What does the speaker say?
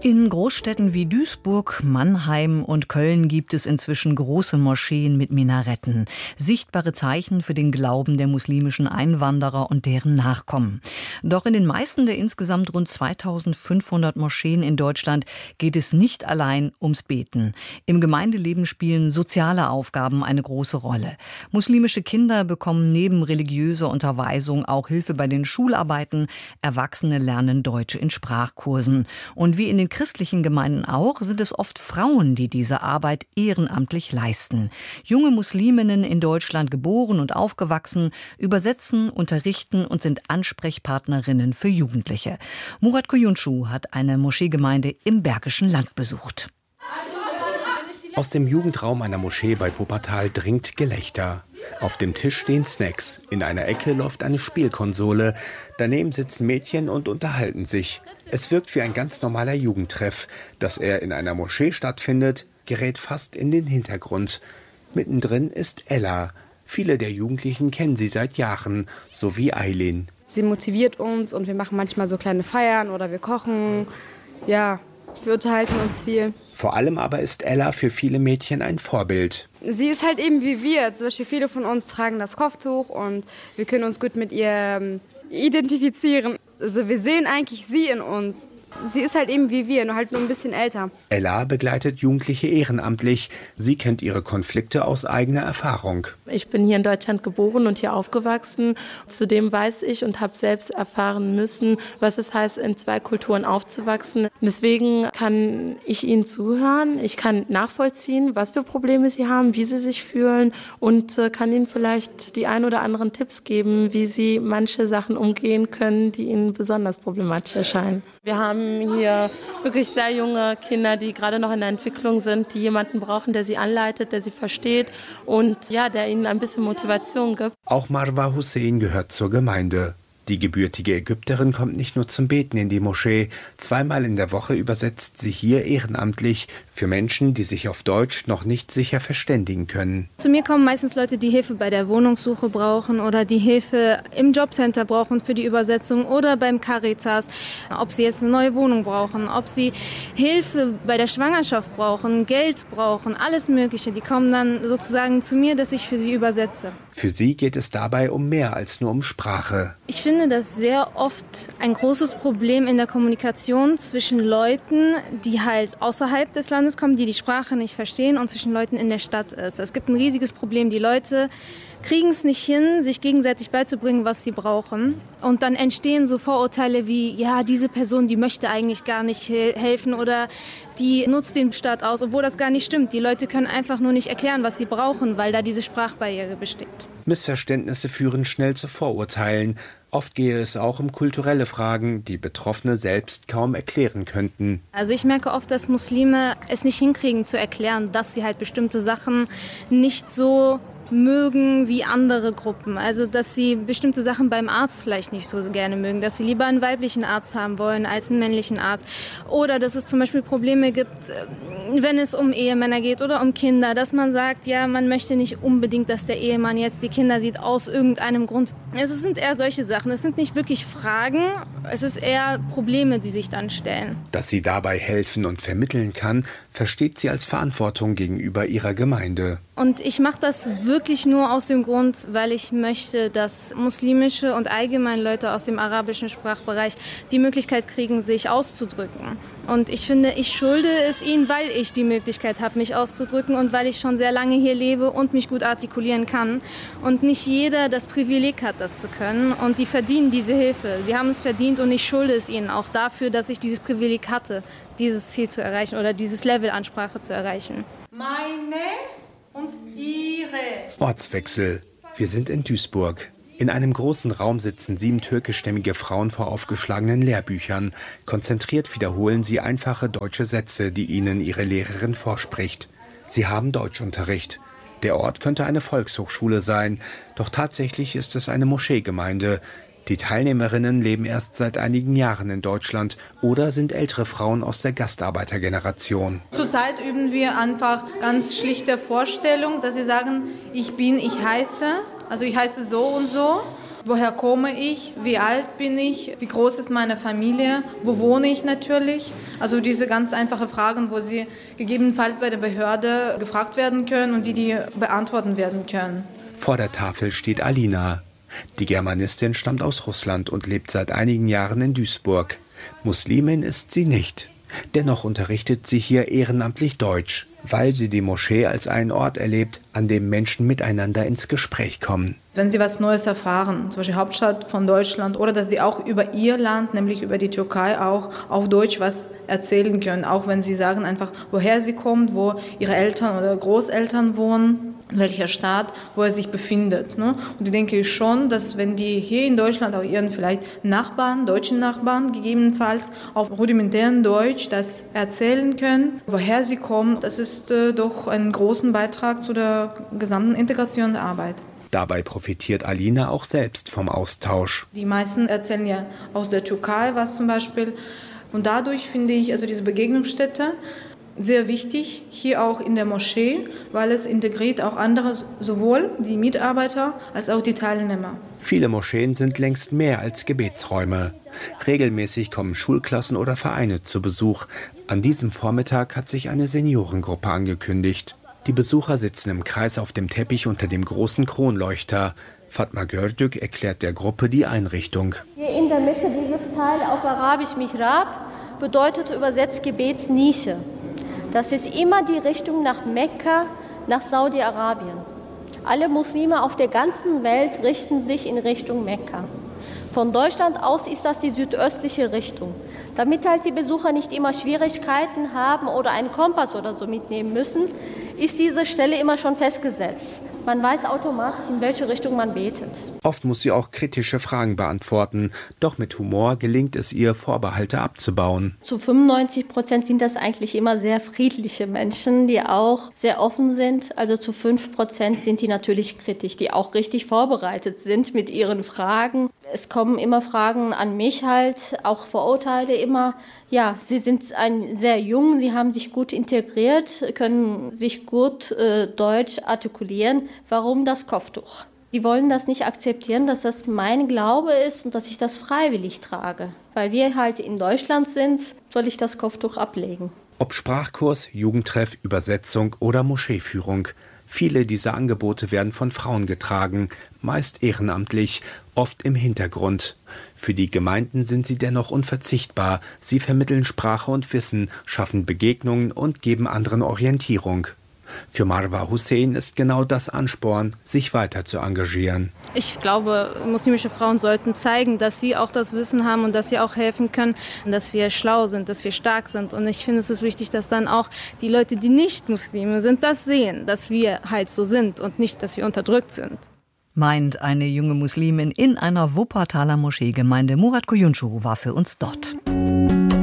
In Großstädten wie Duisburg, Mannheim und Köln gibt es inzwischen große Moscheen mit Minaretten. Sichtbare Zeichen für den Glauben der muslimischen Einwanderer und deren Nachkommen. Doch in den meisten der insgesamt rund 2500 Moscheen in Deutschland geht es nicht allein ums Beten. Im Gemeindeleben spielen soziale Aufgaben eine große Rolle. Muslimische Kinder bekommen neben religiöser Unterweisung auch Hilfe bei den Schularbeiten. Erwachsene lernen Deutsch in Sprachkursen. Und wie in den christlichen Gemeinden auch, sind es oft Frauen, die diese Arbeit ehrenamtlich leisten. Junge Musliminnen in Deutschland geboren und aufgewachsen, übersetzen, unterrichten und sind Ansprechpartnerinnen für Jugendliche. Murat Kuyunschu hat eine Moscheegemeinde im Bergischen Land besucht. Aus dem Jugendraum einer Moschee bei Wuppertal dringt Gelächter. Auf dem Tisch stehen Snacks. In einer Ecke läuft eine Spielkonsole. Daneben sitzen Mädchen und unterhalten sich. Es wirkt wie ein ganz normaler Jugendtreff. Dass er in einer Moschee stattfindet, gerät fast in den Hintergrund. Mittendrin ist Ella. Viele der Jugendlichen kennen sie seit Jahren, so wie Aylin. Sie motiviert uns und wir machen manchmal so kleine Feiern oder wir kochen. Ja, wir unterhalten uns viel. Vor allem aber ist Ella für viele Mädchen ein Vorbild. Sie ist halt eben wie wir. Zum Beispiel viele von uns tragen das Kopftuch und wir können uns gut mit ihr identifizieren. Also wir sehen eigentlich sie in uns. Sie ist halt eben wie wir, nur halt nur ein bisschen älter. Ella begleitet Jugendliche ehrenamtlich. Sie kennt ihre Konflikte aus eigener Erfahrung. Ich bin hier in Deutschland geboren und hier aufgewachsen. Zudem weiß ich und habe selbst erfahren müssen, was es heißt, in zwei Kulturen aufzuwachsen. Deswegen kann ich ihnen zuhören. Ich kann nachvollziehen, was für Probleme sie haben, wie sie sich fühlen und kann ihnen vielleicht die ein oder anderen Tipps geben, wie sie manche Sachen umgehen können, die ihnen besonders problematisch erscheinen. Wir haben hier wirklich sehr junge Kinder, die gerade noch in der Entwicklung sind, die jemanden brauchen, der sie anleitet, der sie versteht und ja, der ihnen ein bisschen Motivation gibt. Auch Marwa Hussein gehört zur Gemeinde. Die gebürtige Ägypterin kommt nicht nur zum Beten in die Moschee. 2-mal in der Woche übersetzt sie hier ehrenamtlich für Menschen, die sich auf Deutsch noch nicht sicher verständigen können. Zu mir kommen meistens Leute, die Hilfe bei der Wohnungssuche brauchen oder die Hilfe im Jobcenter brauchen für die Übersetzung oder beim Caritas. Ob sie jetzt eine neue Wohnung brauchen, ob sie Hilfe bei der Schwangerschaft brauchen, Geld brauchen, alles Mögliche. Die kommen dann sozusagen zu mir, dass ich für sie übersetze. Für sie geht es dabei um mehr als nur um Sprache. Ich finde das sehr oft ein großes Problem in der Kommunikation zwischen Leuten, die halt außerhalb des Landes kommen, die die Sprache nicht verstehen, und zwischen Leuten in der Stadt ist. Es gibt ein riesiges Problem. Die Leute kriegen es nicht hin, sich gegenseitig beizubringen, was sie brauchen. Und dann entstehen so Vorurteile wie, ja, diese Person, die möchte eigentlich gar nicht helfen oder die nutzt den Staat aus, obwohl das gar nicht stimmt. Die Leute können einfach nur nicht erklären, was sie brauchen, weil da diese Sprachbarriere besteht. Missverständnisse führen schnell zu Vorurteilen. Oft gehe es auch um kulturelle Fragen, die Betroffene selbst kaum erklären könnten. Also ich merke oft, dass Muslime es nicht hinkriegen zu erklären, dass sie halt bestimmte Sachen nicht so mögen wie andere Gruppen. Also dass sie bestimmte Sachen beim Arzt vielleicht nicht so gerne mögen, dass sie lieber einen weiblichen Arzt haben wollen als einen männlichen Arzt. Oder dass es zum Beispiel Probleme gibt, wenn es um Ehemänner geht oder um Kinder, dass man sagt, ja, man möchte nicht unbedingt, dass der Ehemann jetzt die Kinder sieht aus irgendeinem Grund. Es sind eher solche Sachen. Es sind nicht wirklich Fragen, es ist eher Probleme, die sich dann stellen. Dass sie dabei helfen und vermitteln kann, versteht sie als Verantwortung gegenüber ihrer Gemeinde. Und ich mache das wirklich nur aus dem Grund, weil ich möchte, dass muslimische und allgemein Leute aus dem arabischen Sprachbereich die Möglichkeit kriegen, sich auszudrücken. Und ich finde, ich schulde es ihnen, weil ich die Möglichkeit habe, mich auszudrücken und weil ich schon sehr lange hier lebe und mich gut artikulieren kann. Und nicht jeder das Privileg hat, das zu können. Und die verdienen diese Hilfe. Sie haben es verdient und ich schulde es ihnen auch dafür, dass ich dieses Privileg hatte, dieses Ziel zu erreichen oder dieses Level an Sprache zu erreichen. Meine und ihre. Ortswechsel. Wir sind in Duisburg. In einem großen Raum sitzen 7 türkischstämmige Frauen vor aufgeschlagenen Lehrbüchern. Konzentriert wiederholen sie einfache deutsche Sätze, die ihnen ihre Lehrerin vorspricht. Sie haben Deutschunterricht. Der Ort könnte eine Volkshochschule sein, doch tatsächlich ist es eine Moscheegemeinde. Die Teilnehmerinnen leben erst seit einigen Jahren in Deutschland oder sind ältere Frauen aus der Gastarbeitergeneration. Zurzeit üben wir einfach ganz schlichte Vorstellung, dass sie sagen, ich heiße so und so. woher komme ich, wie alt bin ich, wie groß ist meine Familie, wo wohne ich natürlich. Also diese ganz einfachen Fragen, wo sie gegebenenfalls bei der Behörde gefragt werden können und die beantworten werden können. Vor der Tafel steht Alina. Die Germanistin stammt aus Russland und lebt seit einigen Jahren in Duisburg. Muslimin ist sie nicht. Dennoch unterrichtet sie hier ehrenamtlich Deutsch, weil sie die Moschee als einen Ort erlebt, an dem Menschen miteinander ins Gespräch kommen. Wenn sie was Neues erfahren, zum Beispiel Hauptstadt von Deutschland, oder dass sie auch über ihr Land, nämlich über die Türkei, auch auf Deutsch was erzählen können. Auch wenn sie sagen einfach, woher sie kommt, wo ihre Eltern oder Großeltern wohnen, in welcher Stadt, wo er sich befindet. Und ich denke schon, dass wenn die hier in Deutschland auch ihren vielleicht Nachbarn, deutschen Nachbarn gegebenenfalls auf rudimentären Deutsch das erzählen können, woher sie kommen, das ist doch einen großen Beitrag zu der gesamten Integrationsarbeit. Dabei profitiert Alina auch selbst vom Austausch. Die meisten erzählen ja aus der Türkei was zum Beispiel. Und dadurch finde ich also diese Begegnungsstätte sehr wichtig, hier auch in der Moschee, weil es integriert auch andere, sowohl die Mitarbeiter als auch die Teilnehmer. Viele Moscheen sind längst mehr als Gebetsräume. Regelmäßig kommen Schulklassen oder Vereine zu Besuch. An diesem Vormittag hat sich eine Seniorengruppe angekündigt. Die Besucher sitzen im Kreis auf dem Teppich unter dem großen Kronleuchter. Fatma Gördük erklärt der Gruppe die Einrichtung. Hier in der Mitte dieses Teil auf Arabisch Mihrab bedeutet übersetzt Gebetsnische. Das ist immer die Richtung nach Mekka, nach Saudi-Arabien. Alle Muslime auf der ganzen Welt richten sich in Richtung Mekka. Von Deutschland aus ist das die südöstliche Richtung. Damit halt die Besucher nicht immer Schwierigkeiten haben oder einen Kompass oder so mitnehmen müssen, ist diese Stelle immer schon festgesetzt. Man weiß automatisch, in welche Richtung man betet. Oft muss sie auch kritische Fragen beantworten. Doch mit Humor gelingt es ihr, Vorbehalte abzubauen. Zu 95% sind das eigentlich immer sehr friedliche Menschen, die auch sehr offen sind. Also zu 5% sind die natürlich kritisch, die auch richtig vorbereitet sind mit ihren Fragen. Es kommen immer Fragen an mich halt, auch Vorurteile immer. Ja, sie sind sehr jung, sie haben sich gut integriert, können sich gut Deutsch artikulieren. Warum das Kopftuch? Die wollen das nicht akzeptieren, dass das mein Glaube ist und dass ich das freiwillig trage. Weil wir halt in Deutschland sind, soll ich das Kopftuch ablegen. Ob Sprachkurs, Jugendtreff, Übersetzung oder Moscheeführung. Viele dieser Angebote werden von Frauen getragen, meist ehrenamtlich, oft im Hintergrund. Für die Gemeinden sind sie dennoch unverzichtbar. Sie vermitteln Sprache und Wissen, schaffen Begegnungen und geben anderen Orientierung. Für Marwa Hussein ist genau das Ansporn, sich weiter zu engagieren. Ich glaube, muslimische Frauen sollten zeigen, dass sie auch das Wissen haben und dass sie auch helfen können, dass wir schlau sind, dass wir stark sind. Und ich finde, es ist wichtig, dass dann auch die Leute, die nicht Muslime sind, das sehen, dass wir halt so sind und nicht, dass wir unterdrückt sind. Meint eine junge Muslimin in einer Wuppertaler Moscheegemeinde. Murat Kuyuncu war für uns dort.